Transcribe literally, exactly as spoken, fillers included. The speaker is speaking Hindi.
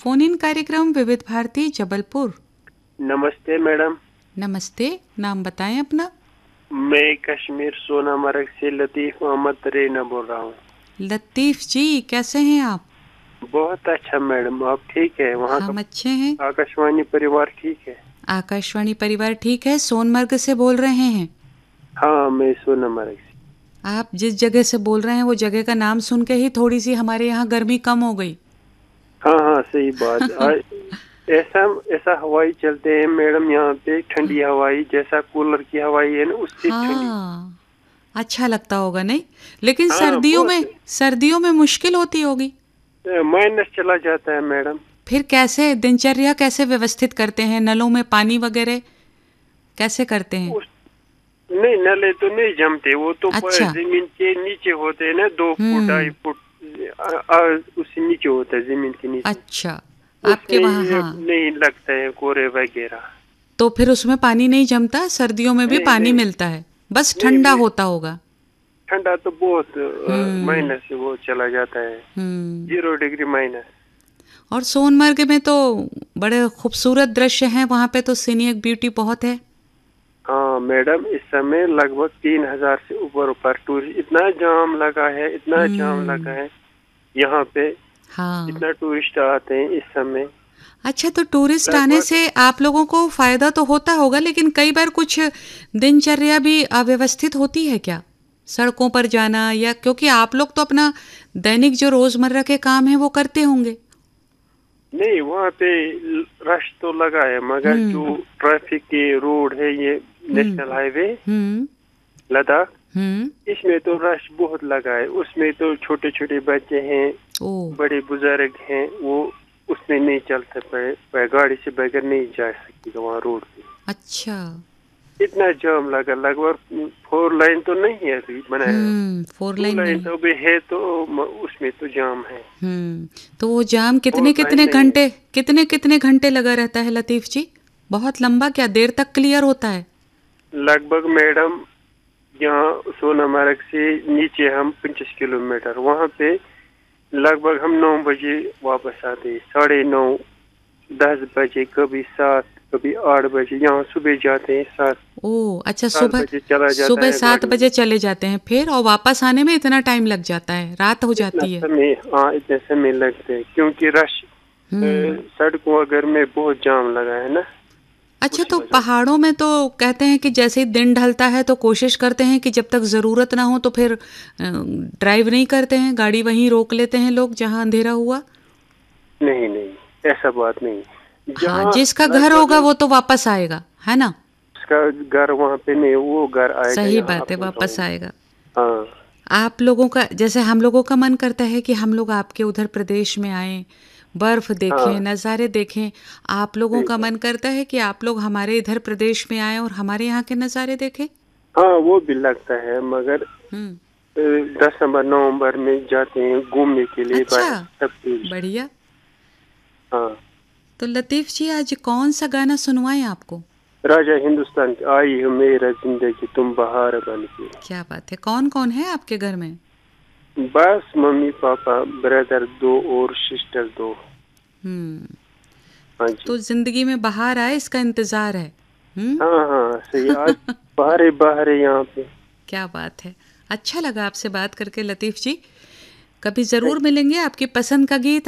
फोन इन कार्यक्रम विविध भारती जबलपुर। नमस्ते मैडम। नमस्ते, नाम बताएं अपना। मैं कश्मीर सोनामर्ग से लतीफ मोहम्मद रेना बोल रहा हूँ। लतीफ जी, कैसे हैं आप? बहुत अच्छा मैडम, आप ठीक है? वहाँ हम का अच्छे हैं। आकाशवाणी परिवार ठीक है? आकाशवाणी परिवार ठीक है। सोनमर्ग से बोल रहे हैं? हाँ, मैं सोनामर्ग से। आप जिस जगह से बोल रहे हैं वो जगह का नाम सुन के ही थोड़ी सी हमारे यहाँ गर्मी कम हो गई। हाँ हाँ, सही बात। ऐसा ऐसा हवाई चलते हैं मैडम यहाँ पे, ठंडी हवाई, जैसा कूलर की हवाई है ना, उससे ठंडी। हाँ, अच्छा लगता होगा नहीं? लेकिन हाँ, सर्दियों में बहुत सर्दियों में मुश्किल होती होगी। माइनस चला जाता है मैडम। फिर कैसे दिनचर्या कैसे व्यवस्थित करते हैं? नलों में पानी वगैरह कैसे करते हैं? उस नहीं, नले तो नहीं जमते, वो तो प- अच्छा। जमीन के नीचे होते हैं ना, दो फुट ढाई हम्म। फुट आ- आ- उससे नीचे होता है, जमीन के नीचे। अच्छा, आपके उसमें वहाँ ये हाँ। नहीं लगता है कोरे वगैरह। तो फिर उसमें पानी नहीं जमता? सर्दियों में भी नहीं पानी नहीं मिलता है, बस नहीं ठंडा मैं होता होगा। ठंडा तो बहुत हम्म। माइनस से वो चला जाता है, हम्म। Zero degree minus. और सोनमर्ग में तो बड़े खूबसूरत दृश्य हैं, वहाँ पे तो सीनिक ब्यूटी बहुत है। हाँ मैडम, इस समय लगभग तीन हजार से ऊपर ऊपर टूरिस्ट, इतना जाम लगा है, इतना जाम लगा हम्म। है यहाँ पे, हाँ। इतना टूरिस्ट आते हैं इस समय। अच्छा, तो टूरिस्ट आने लगभग से आप लोगों को फायदा तो होता होगा, लेकिन कई बार कुछ दिनचर्या भी अव्यवस्थित होती है क्या? सड़कों पर जाना, या क्योंकि आप लोग तो अपना दैनिक जो रोजमर्रा के काम है वो करते होंगे। नहीं, वहाँ पे रश तो लगा है, मगर हम्म। जो ट्रैफिक के रोड है, ये हम्म। नेशनल हाईवे हम्म। लद्दाख, हम्म। इसमें तो रश बहुत लगा है। उसमें तो छोटे छोटे बच्चे हैं, ओ। बड़े बुजुर्ग हैं, वो उसमें नहीं चल सकते, गाड़ी से बगैर नहीं जा सकती वहाँ रोड पे। अच्छा। इतना जाम लगा, लगभग फोर लाइन तो नहीं है अभी बनाया, हम्म फोर टू लाइन लाइन नहीं। तो अभी है, तो म- उसमें तो जाम है। हम्म तो वो जाम कितने फोर लाइन कितने नहीं है। घंटे कितने कितने घंटे लगा रहता है लतीफ जी? बहुत लंबा, क्या देर तक क्लियर होता है? लगभग मैडम, यहाँ सोनामर्ग से नीचे हम पच्चीस किलोमीटर, वहाँ पे लगभग हम नौ बजे वापस आते, साढ़े नौ, दस बजे, कभी सात, कभी आठ बजे, यहाँ सुबह जाते हैं, सात ओह अच्छा, सात सुबह बजे चला जाता सुबह है सात गाड़ी में। बजे चले जाते हैं फिर, और वापस आने में इतना टाइम लग जाता है, रात हो इतना जाती है। समय, हाँ इतने समय लगते हैं, क्योंकि रश अ, हम्म सड़कों वगैरह में बहुत जाम लगा है ना, अच्छा, उस तो वजह से। पहाड़ों में तो कहते हैं कि जैसे ही दिन ढलता है तो कोशिश करते हैं कि जब तक ज़रूरत ना हो तो फिर ड्राइव नहीं करते हैं, गाड़ी वहीं रोक लेते हैं लोग जहाँ अंधेरा हुआ। नहीं नहीं, ऐसा बात नहीं, हाँ, जहाँ जिसका घर होगा लगभग वो तो वापस आएगा, है ना? उसका घर वहाँ पे नहीं, वो घर आएगा सही यहाँ बात है, अपने गाँव वापस में। आएगा। हाँ आप लोगों का, जैसे हम लोगों का मन करता है कि हम लोग आपके उधर प्रदेश में आएं, बर्फ देखें, हाँ, नज़ारे देखें। आप लोगों सही का बात। मन करता है कि आप लोग हमारे इधर प्रदेश में आएं और हमारे यहाँ के नज़ारे देखें। हाँ, वो भी लगता है, मगर हम्म। अ, दिसंबर नवंबर में जाते हैं घूमने के लिए अच्छा, बाहर सब टूरिस्ट। बढ़िया। हाँ, तो लतीफ़ जी, आज कौन सा गाना सुनवाएं आपको? राजा हिंदुस्तान की आई हो मेरा जिंदगी तुम बहार बन के। क्या बात है! कौन कौन है आपके घर में? बस मम्मी पापा, ब्रदर दो और सिस्टर दो। हम्म हाँ जी। तो जिंदगी में बहार आए इसका इंतजार है। हम्म हाँ हाँ, सही, आज बाहर है, बाहर है यहाँ पे। क्या बात है! अच्छा लगा आपसे बात करके लतीफ़ जी। कभी ज़रूर थैंक यू। मिलेंगे। आपकी पसंद का गीत